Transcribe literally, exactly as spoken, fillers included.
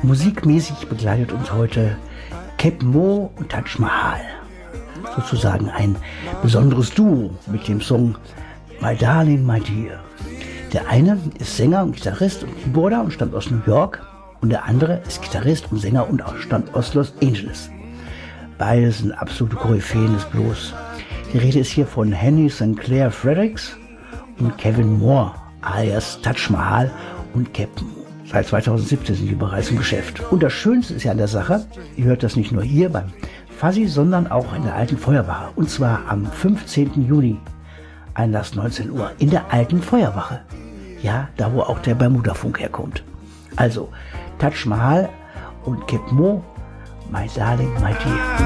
Musikmäßig begleitet uns heute Cape Mo und Taj Mahal. Sozusagen ein besonderes Duo mit dem Song My Darling, My Dear. Der eine ist Sänger und Gitarrist und Keyboarder und stammt aus New York und der andere ist Gitarrist und Sänger und stammt aus Los Angeles. Beide sind absolute Koryphäen des Blues. Die Rede ist hier von Henry Sinclair Fredericks und Kevin Moore alias Taj Mahal und Cape Mo. Seit zweitausendsiebzehn sind die bereits im Geschäft. Und das Schönste ist ja an der Sache, ihr hört das nicht nur hier beim Fuzzy, sondern auch in der Alten Feuerwache. Und zwar am fünfzehnten Juni, Einlass neunzehn Uhr, in der Alten Feuerwache. Ja, da wo auch der Bermuda-Funk herkommt. Also, Taj Mahal und Cape Mo, My Darling, My Dear.